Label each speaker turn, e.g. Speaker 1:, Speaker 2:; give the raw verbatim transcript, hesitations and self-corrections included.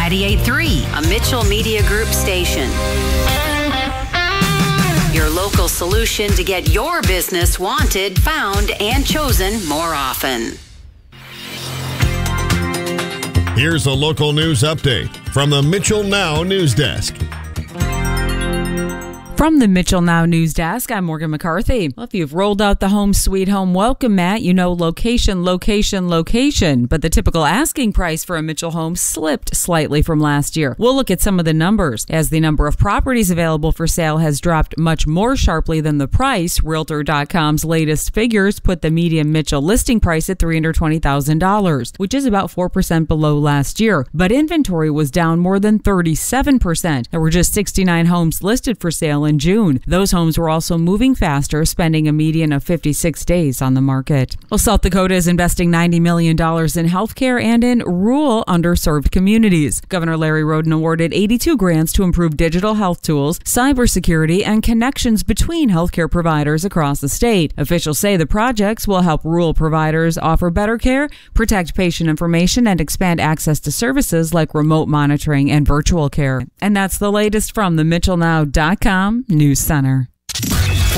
Speaker 1: ninety-eight point three, a Mitchell Media Group station. Your local solution to get your business wanted, found, and chosen more often.
Speaker 2: Here's a local news update from the Mitchell Now News Desk.
Speaker 3: From the Mitchell Now News Desk, I'm Morgan McCarthy. Well, if you've rolled out the Home Sweet Home welcome mat, you know location, location, location. But the typical asking price for a Mitchell home slipped slightly from last year. We'll look at some of the numbers. As the number of properties available for sale has dropped much more sharply than the price, Realtor dot com's latest figures put the median Mitchell listing price at three hundred twenty thousand dollars, which is about four percent below last year. But inventory was down more than thirty-seven percent. There were just sixty-nine homes listed for sale in June. Those homes were also moving faster, spending a median of fifty-six days on the market. Well, South Dakota is investing ninety million dollars in healthcare and in rural underserved communities. Governor Larry Roden awarded eighty-two grants to improve digital health tools, cybersecurity, and connections between healthcare providers across the state. Officials say the projects will help rural providers offer better care, protect patient information, and expand access to services like remote monitoring and virtual care. And that's the latest from the Mitchell Now dot com News Center.